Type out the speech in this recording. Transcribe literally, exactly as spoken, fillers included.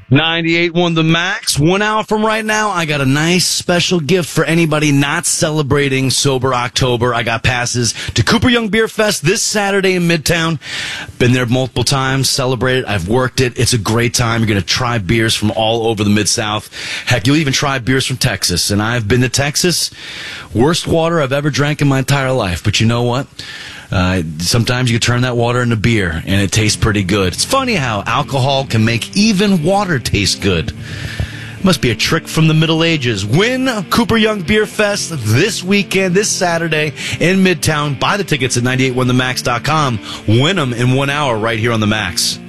ninety-eight won the Max. One hour from right now, I got a nice special gift for anybody not celebrating Sober October. I got passes to Cooper Young Beer Fest this Saturday in Midtown. Been there multiple times, celebrated. I've worked it. It's a great time. You're going to try beers from all over the Mid-South. Heck, you'll even try beers from Texas. And I've been to Texas. Worst water I've ever drank in my entire life. But you know what? Uh, sometimes you can turn that water into beer, and it tastes pretty good. It's funny how alcohol can make even water taste good. Must be a trick from the Middle Ages. Win Cooper Young Beer Fest this weekend, this Saturday in Midtown. Buy the tickets at ninety-eight one the max dot com. Win them in one hour right here on the Max.